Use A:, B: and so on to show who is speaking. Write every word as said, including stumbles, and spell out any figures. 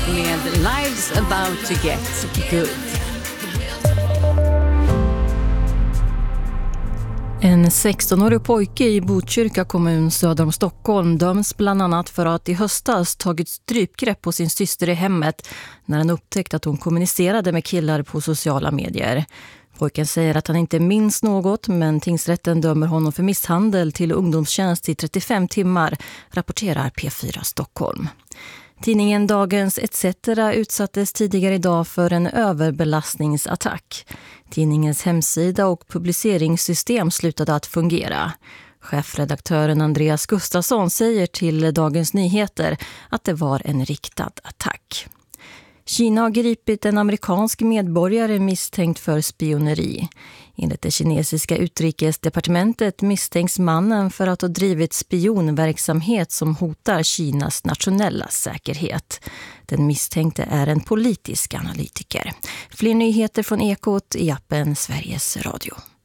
A: med Life's about to get good. En sextonårig pojke i Botkyrka kommun söder om Stockholm döms bland annat för att i höstas tagit strypgrepp på sin syster i hemmet när han upptäckte att hon kommunicerade med killar på sociala medier. Pojken säger att han inte minns något, men tingsrätten dömer honom för misshandel till ungdomstjänst i trettiofem timmar, rapporterar P fyra Stockholm. Tidningen Dagens et cetera utsattes tidigare idag för en överbelastningsattack. Tidningens hemsida och publiceringssystem slutade att fungera. Chefredaktören Andreas Gustafsson säger till Dagens Nyheter att det var en riktad attack. Kina har gripit en amerikansk medborgare misstänkt för spioneri. Enligt det kinesiska utrikesdepartementet misstänks mannen för att ha drivit spionverksamhet som hotar Kinas nationella säkerhet. Den misstänkte är en politisk analytiker. Fler nyheter från Ekot i appen Sveriges Radio.